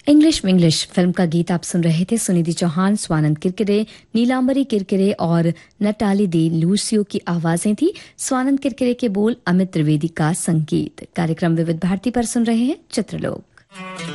English Minglish film का गीत आप सुन रहे थे। सुनिधि चौहान, स्वानंद किरकिरे, नीलांबरी किरकिरे और नटाली दे लूसियो की आवाजें थी। स्वानंद किरकिरे के बोल, अमित त्रिवेदी का संगीत। कार्यक्रम विविध भारती पर सुन रहे हैं चित्रलोक।